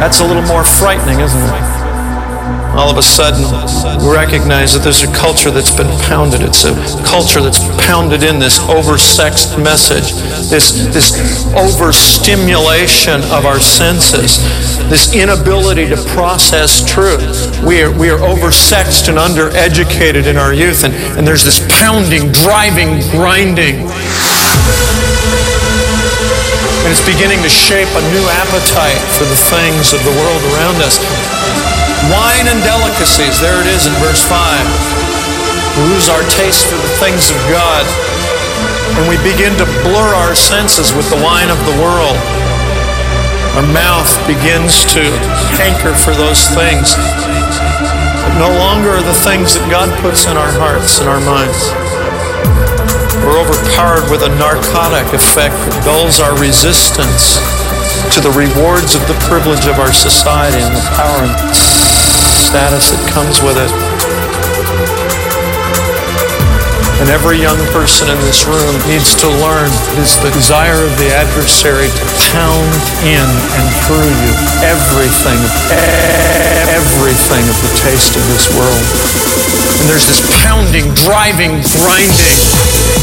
That's a little more frightening, isn't it? All of a sudden, we recognize that there's a culture that's been pounded. It's a culture that's pounded in this oversexed message, this overstimulation of our senses, this inability to process truth. We are oversexed and undereducated in our youth, and there's this pounding, driving, grinding. And it's beginning to shape a new appetite for the things of the world around us. Wine and delicacies, there it is in verse 5. We lose our taste for the things of God, and we begin to blur our senses with the wine of the world. Our mouth begins to hanker for those things, but no longer are the things that God puts in our hearts and our minds. We're overpowered with a narcotic effect that dulls our resistance to the rewards of the privilege of our society and the power and status that comes with it. And every young person in this room needs to learn it is the desire of the adversary to pound in and through you everything of the taste of this world. And there's this pounding, driving, grinding